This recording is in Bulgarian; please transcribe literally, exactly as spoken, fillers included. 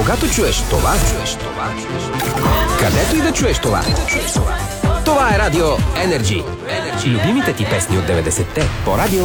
Когато чуеш това, чуеш това, където и да чуеш това. Това е Радио Energy. Любимите ти песни от деветдесетте по Радио